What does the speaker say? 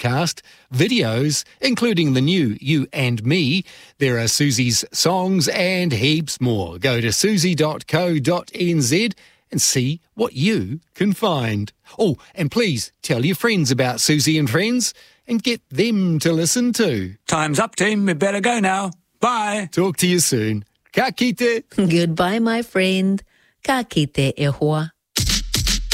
podcast, videos, including the new You and Me. There are Susie's songs and heaps more. Go to susie.co.nz and see what you can find. Oh, and please tell your friends about Susie and Friends and get them to listen too. Time's up, team. We better go now. Bye. Talk to you soon. Ka kite. Goodbye, my friend. Ka kite e hoa.